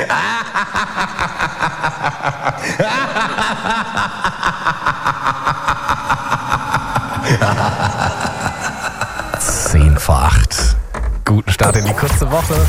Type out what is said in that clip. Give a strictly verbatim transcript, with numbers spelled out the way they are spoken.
Zehn vor acht. Guten Start in die kurze Woche.